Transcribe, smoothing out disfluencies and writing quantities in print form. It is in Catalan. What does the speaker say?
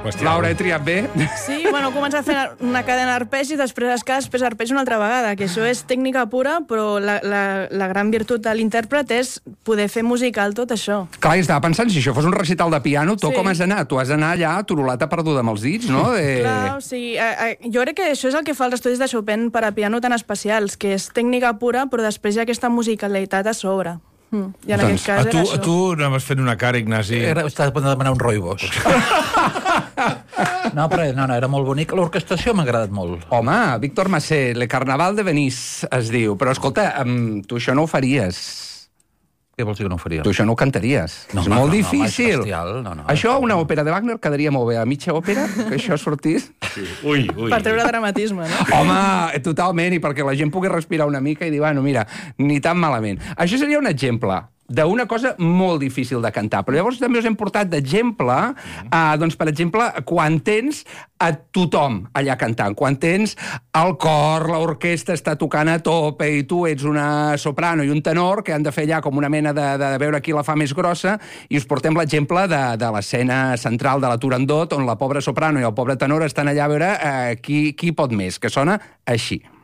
Laura, he triat bé? Sí, bueno, comença a fer una cadena d'arpegis, després escala, després arpegi una altra vegada, que això és tècnica pura, però la gran virtut de l'intèrpret és poder fer musical tot això. Clar, estava pensant, si això fos un recital de piano, tu com has d'anar? Tu has d'anar allà, turulata perduda amb els dits, no? Clar, sí. Jo crec que això és el que fa els estudis de Chopin per a piano tan especials, que és tècnica pura, però després hi ha aquesta musicalitat a sobre. I en aquest cas era això. A tu anaves fent una cara, Ignasi. Estava a punt de demanar un rooibos. No, però era molt bonic. L'orquestració m'ha agradat molt. Home, Víctor Massé, Le Carnaval de Venise, es diu. Però, escolta, tu això no ho faries. Què vols dir que no ho faria? Tu això no ho cantaries. És molt difícil. Això, una òpera de Wagner, quedaria molt bé. A mitja òpera, que això sortís... Ui. Per treure dramatisme, no? Home, totalment, i perquè la gent pugui respirar una mica i dir, bueno, mira, ni tan malament. Això seria un exemple d'una cosa molt difícil de cantar. Però llavors també us hem portat d'exemple, doncs, per exemple, quan tens a tothom allà cantant, quan tens el cor, l'orquestra està tocant a tope i tu ets una soprano i un tenor que han de fer allà com una mena de veure qui la fa més grossa, i us portem l'exemple de l'escena central de la Turandot, on la pobra soprano i el pobre tenor estan allà a veure qui pot més, que sona així.